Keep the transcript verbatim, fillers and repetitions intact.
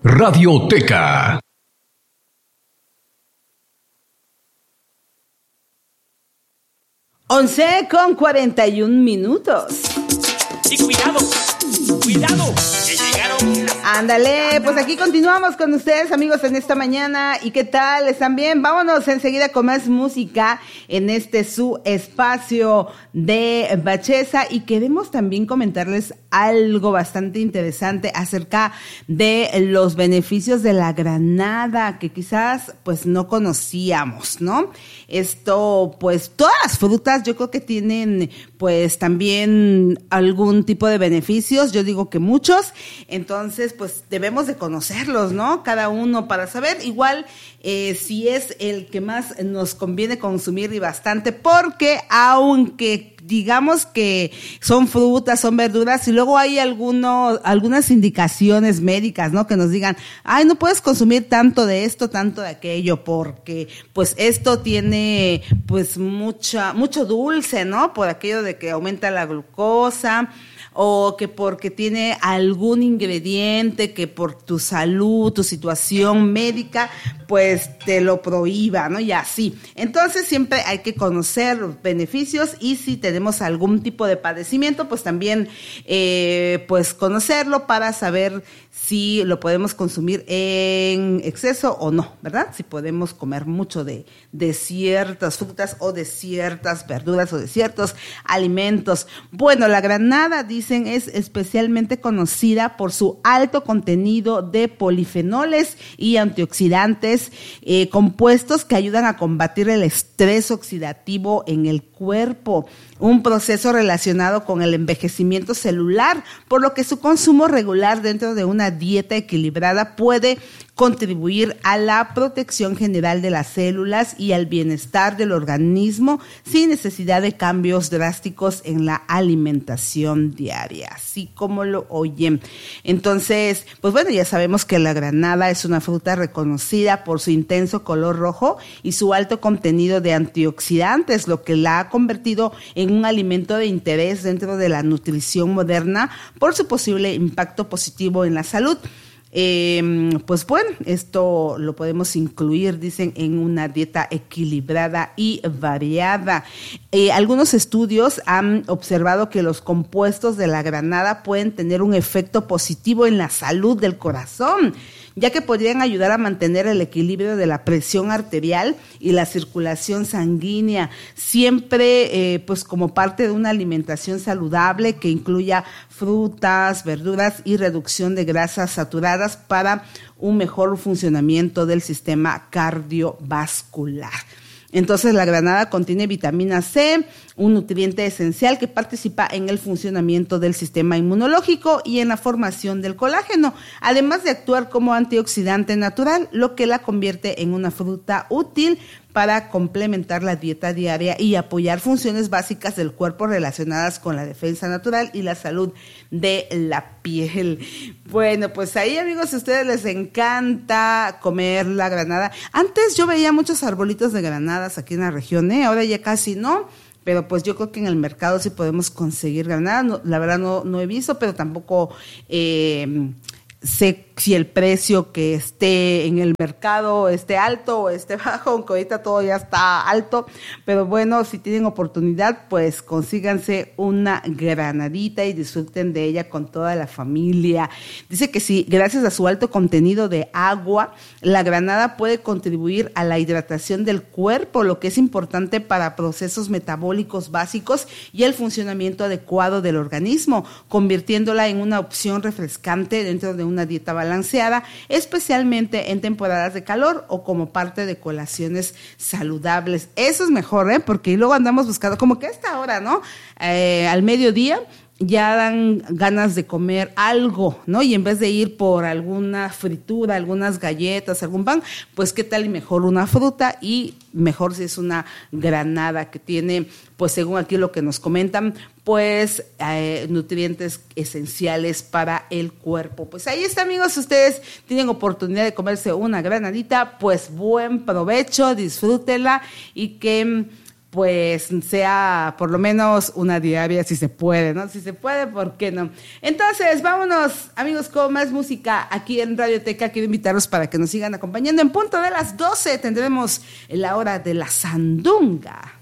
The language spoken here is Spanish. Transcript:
Radioteca. Once con cuarenta y un minutos. Y cuidado, cuidado, que llegaron las... Ándale, pues aquí continuamos con ustedes, amigos, en esta mañana. ¿Y qué tal? ¿Están bien? Vámonos enseguida con más música en este su espacio de Bacheza, y queremos también comentarles algo bastante interesante acerca de los beneficios de la granada, que quizás pues no conocíamos, ¿no? Esto, pues todas las frutas yo creo que tienen pues también algún tipo de beneficios, yo digo que muchos, entonces pues debemos de conocerlos, ¿no? Cada uno para saber igual eh, si es el que más nos conviene consumir, y bastante, porque aunque digamos que son frutas, son verduras, y luego hay algunos, algunas indicaciones médicas, ¿no? Que nos digan, ay, no puedes consumir tanto de esto, tanto de aquello, porque pues esto tiene pues mucha, mucho dulce, ¿no? Por aquello de que aumenta la glucosa, o que porque tiene algún ingrediente que por tu salud, tu situación médica, pues te lo prohíba, ¿no? Y así. Entonces siempre hay que conocer los beneficios, y si tenemos algún tipo de padecimiento, pues también eh, pues conocerlo para saber si lo podemos consumir en exceso o no, ¿verdad? Si podemos comer mucho de, de ciertas frutas o de ciertas verduras o de ciertos alimentos. Bueno, la granada, dicen, es especialmente conocida por su alto contenido de polifenoles y antioxidantes, eh, compuestos que ayudan a combatir el estrés oxidativo en el cuerpo, un proceso relacionado con el envejecimiento celular, por lo que su consumo regular dentro de una dieta equilibrada puede contribuir a la protección general de las células y al bienestar del organismo sin necesidad de cambios drásticos en la alimentación diaria, así como lo oyen. Entonces, pues bueno, ya sabemos que la granada es una fruta reconocida por su intenso color rojo y su alto contenido de antioxidantes, lo que la ha convertido en un alimento de interés dentro de la nutrición moderna por su posible impacto positivo en la salud. Eh, pues bueno, esto lo podemos incluir, dicen, en una dieta equilibrada y variada. Eh, algunos estudios han observado que los compuestos de la granada pueden tener un efecto positivo en la salud del corazón, ya que podrían ayudar a mantener el equilibrio de la presión arterial y la circulación sanguínea, siempre eh, pues como parte de una alimentación saludable que incluya frutas, verduras y reducción de grasas saturadas para un mejor funcionamiento del sistema cardiovascular. Entonces, la granada contiene vitamina C, un nutriente esencial que participa en el funcionamiento del sistema inmunológico y en la formación del colágeno, además de actuar como antioxidante natural, lo que la convierte en una fruta útil para complementar la dieta diaria y apoyar funciones básicas del cuerpo relacionadas con la defensa natural y la salud de la piel. Bueno, pues ahí, amigos, si a ustedes les encanta comer la granada. Antes yo veía muchos arbolitos de granadas aquí en la región, ¿eh? Ahora ya casi no. Pero pues yo creo que en el mercado sí podemos conseguir granada. No, la verdad no, no he visto, pero tampoco eh, sé si el precio que esté en el mercado esté alto o esté bajo, aunque ahorita todo ya está alto. Pero bueno, si tienen oportunidad, pues consíganse una granadita y disfruten de ella con toda la familia. Dice que sí, gracias a su alto contenido de agua, la granada puede contribuir a la hidratación del cuerpo, lo que es importante para procesos metabólicos básicos y el funcionamiento adecuado del organismo, convirtiéndola en una opción refrescante dentro de una dieta balanceada, especialmente en temporadas de calor o como parte de colaciones saludables. Eso es mejor, ¿eh? Porque luego andamos buscando, como que a esta hora, ¿no? Eh, al mediodía ya dan ganas de comer algo, ¿no? Y en vez de ir por alguna fritura, algunas galletas, algún pan, pues qué tal y mejor una fruta, y mejor si es una granada que tiene, pues según aquí lo que nos comentan, pues eh, nutrientes esenciales para el cuerpo. Pues ahí está, amigos, si ustedes tienen oportunidad de comerse una granadita, pues buen provecho, disfrútenla, y que pues sea por lo menos una diaria, si se puede, ¿no? Si se puede, ¿por qué no? Entonces, vámonos, amigos, con más música aquí en Radioteca. Quiero invitarlos para que nos sigan acompañando. En punto de las doce tendremos la hora de la sandunga.